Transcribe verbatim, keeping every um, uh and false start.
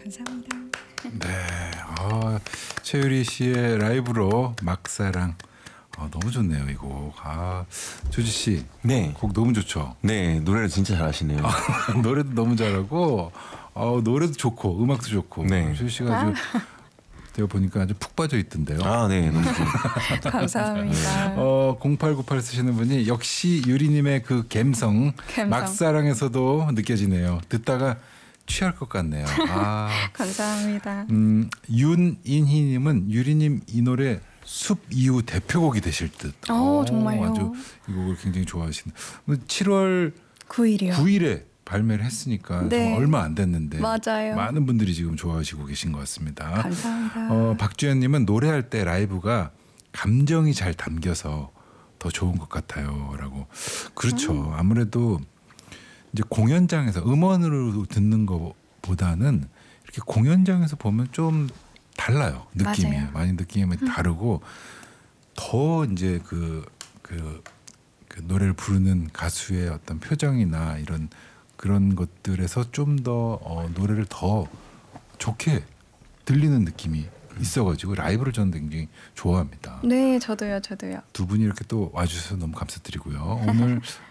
감사합니다. 네, 아, 최유리 씨의 라이브로 막사랑 아, 너무 좋네요 이 곡. 아, 조지 씨, 네. 곡 너무 좋죠. 네, 노래를 진짜 잘하시네요. 노래도 너무 잘하고, 어, 노래도 좋고, 음악도 좋고. 네. 조지 씨가 아주 제가 보니까 아주 푹 빠져 있던데요. 아, 네, 너무 좋아요. 감사합니다. 어, 공팔구팔 쓰시는 분이 역시 유리님의 그 감성, 감성. 막사랑에서도 느껴지네요. 듣다가 취할 것 같네요. 아, 감사합니다. 음, 윤인희님은 유리님 이 노래 숲 이후 대표곡이 되실 듯. 어, 정말요? 아주 이 곡을 굉장히 좋아하시는. 칠월 구일이요. 구일에 발매를 했으니까 네. 좀 얼마 안 됐는데 맞아요. 많은 분들이 지금 좋아하시고 계신 것 같습니다. 감사합니다. 어, 박주연님은 노래할 때 라이브가 감정이 잘 담겨서 더 좋은 것 같아요라고. 그렇죠. 음. 아무래도 이제 공연장에서 음원으로 듣는 것보다는 이렇게 공연장에서 보면 좀 달라요. 느낌이 맞아요. 많이 느낌이 음. 다르고 더 이제 그, 그, 그 노래를 부르는 가수의 어떤 표정이나 이런 그런 것들에서 좀 더 어, 노래를 더 좋게 들리는 느낌이 있어가지고 라이브를 저는 굉장히 좋아합니다. 네, 저도요, 저도요. 두 분이 이렇게 또 와주셔서 너무 감사드리고요. 오늘